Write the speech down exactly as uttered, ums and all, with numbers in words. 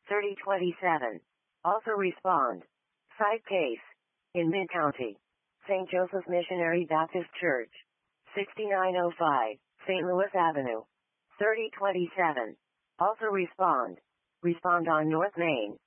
thirty twenty-seven. Also respond. Site case. In Mid-County. Saint Joseph Missionary Baptist Church. sixty-nine oh five, Saint Louis Avenue. thirty twenty-seven. Also respond. Respond on North Main.